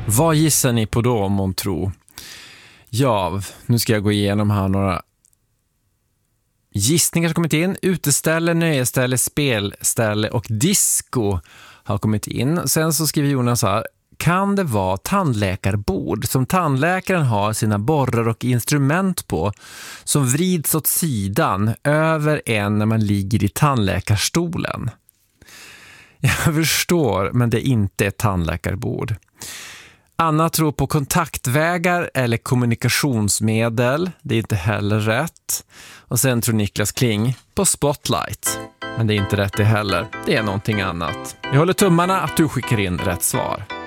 Vad gissar ni på då, månntro? Ja, nu ska jag gå igenom här några gissningar som kommit in. Uteställe, nöjeställe, spelställe och disco har kommit in. Sen så skriver Jonas här: kan det vara tandläkarbord som tandläkaren har sina borrar och instrument på, som vrids åt sidan över en när man ligger i tandläkarstolen? Jag förstår, men det är inte ett tandläkarbord. Anna tror på kontaktvägar eller kommunikationsmedel. Det är inte heller rätt. Och sen tror Niklas Kling på spotlight. Men det är inte rätt det heller. Det är någonting annat. Jag håller tummarna att du skickar in rätt svar.